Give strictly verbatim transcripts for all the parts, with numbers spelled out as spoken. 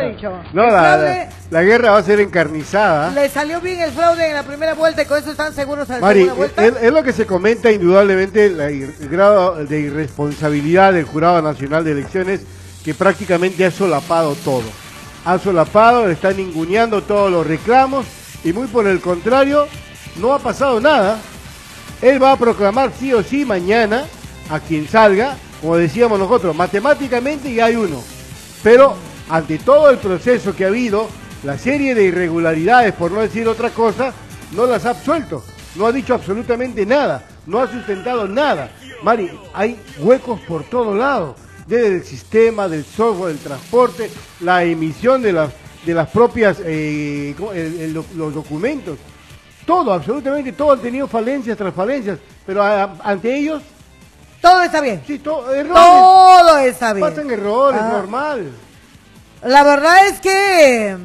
he dicho. No, la, fraude, la, la guerra va a ser encarnizada. Le salió bien el fraude en la primera vuelta y con eso están seguros a la Mari, segunda vuelta. Es, es lo que se comenta indudablemente la, el grado de irresponsabilidad del Jurado Nacional de Elecciones, que prácticamente ha solapado todo. Ha solapado, le están ninguneando todos los reclamos y muy por el contrario, no ha pasado nada. Él va a proclamar sí o sí mañana a quien salga, como decíamos nosotros, matemáticamente ya hay uno. Pero ante todo el proceso que ha habido, la serie de irregularidades, por no decir otra cosa, no las ha absuelto. No ha dicho absolutamente nada, no ha sustentado nada. Mari, hay huecos por todos lados, desde el sistema, del software, del transporte, la emisión de las, de las propias, eh, el, el, los documentos. Todo, absolutamente todo han tenido falencias tras falencias, pero a, ante ellos... Todo está bien. Sí, todo, errores. Todo está bien. Pasan errores, ah. normal. La verdad es que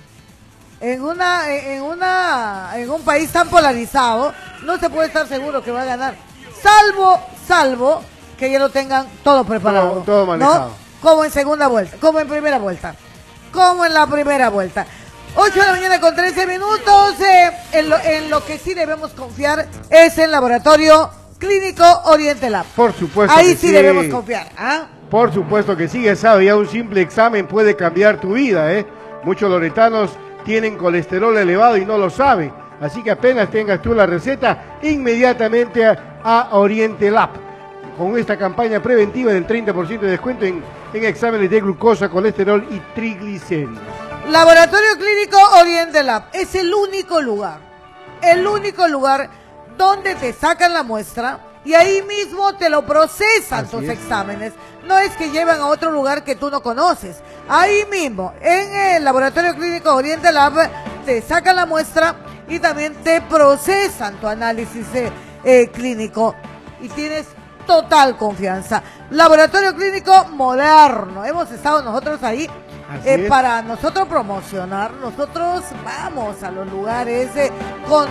en una, en una, en un país tan polarizado, no se puede estar seguro que va a ganar, salvo, salvo que ya lo tengan todo preparado. Todo, todo manejado. ¿No? Como en segunda vuelta, como en primera vuelta, como en la primera vuelta. ocho de la mañana con trece minutos, eh, en, lo, en lo que sí debemos confiar es el Laboratorio Clínico Oriente Lab. Por supuesto. Ahí que sí, sí debemos confiar. ¿Ah? Por supuesto que sí, ya sabe, ya un simple examen puede cambiar tu vida, ¿eh? Muchos loretanos tienen colesterol elevado y no lo saben. Así que apenas tengas tú la receta, inmediatamente a, a Oriente Lab. Con esta campaña preventiva del treinta por ciento de descuento en, en exámenes de glucosa, colesterol y triglicéridos. Laboratorio Clínico Oriente Lab es el único lugar, el único lugar donde te sacan la muestra y ahí mismo te lo procesan. Así tus es. Exámenes. No es que llevan a otro lugar que tú no conoces. Ahí mismo, en el Laboratorio Clínico Oriente Lab, te sacan la muestra y también te procesan tu análisis eh, eh, clínico y tienes total confianza. Laboratorio Clínico moderno. Hemos estado nosotros ahí. Eh, para nosotros promocionar, nosotros vamos a los lugares eh, con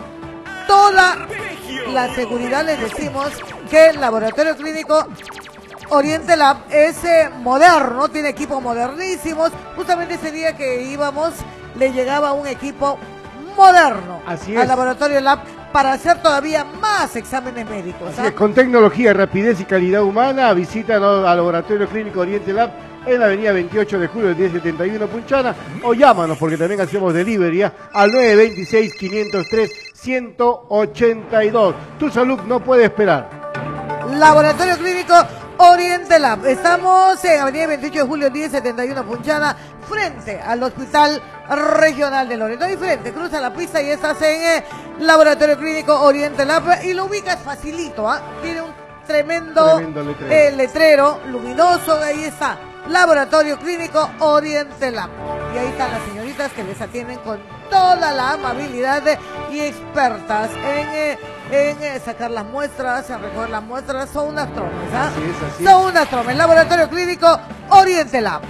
toda la seguridad. Les decimos que el Laboratorio Clínico Oriente Lab es eh, moderno, tiene equipos modernísimos. Justamente ese día que íbamos le llegaba un equipo moderno Así al es. Laboratorio Lab para hacer todavía más exámenes médicos. Así es, con tecnología, rapidez y calidad humana, visita al Laboratorio Clínico Oriente Lab en la avenida veintiocho de julio, diez setenta y uno Punchana, o llámanos porque también hacemos delivery ¿eh? al nueve dos seis, quinientos tres, ciento ochenta y dos. Tu salud no puede esperar. Laboratorio Clínico Oriente Lab. Estamos en avenida veintiocho de julio, diez setenta y uno Punchana, frente al Hospital Regional de Loreto. Ahí frente, cruza la pista y estás en eh, Laboratorio Clínico Oriente Lab y lo ubicas facilito. ¿eh? Tiene un tremendo, tremendo letrero. Eh, letrero luminoso, ahí está. Laboratorio Clínico Oriente Lab. Y ahí están las señoritas que les atienden con toda la amabilidad y expertas en, eh, en eh, sacar las muestras, en recoger las muestras. Son unas tromes, ¿ah? Así es, así Son es. unas tromes. Laboratorio Clínico Oriente Lab.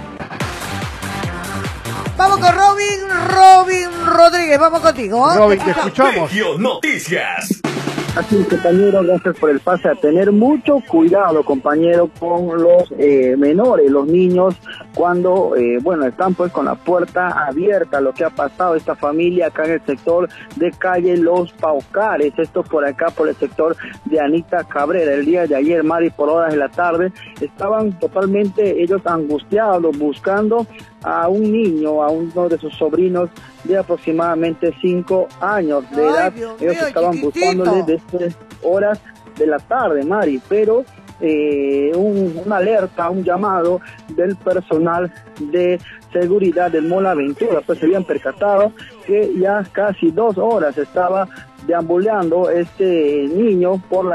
Vamos con Robin, Robin Rodríguez, vamos contigo. ¿eh? Robin, te escuchamos. Noticias. Así, compañero, gracias por el pase. A tener mucho cuidado, compañero, con los eh, menores, los niños, cuando, eh, bueno, están pues con la puerta abierta. Lo que ha pasado esta familia acá en el sector de calle Los Paucares, esto por acá, por el sector de Anita Cabrera. El día de ayer, Mari, por horas de la tarde, estaban totalmente ellos angustiados, buscando a un niño, a uno de sus sobrinos de aproximadamente cinco años de edad. Ay, Dios ellos mío, estaban chiquitito. buscándole desde horas de la tarde, Mari, pero eh, un, una alerta, un llamado del personal de seguridad del Mall Aventura, pues se habían percatado que ya casi dos horas estaba deambulando este niño por la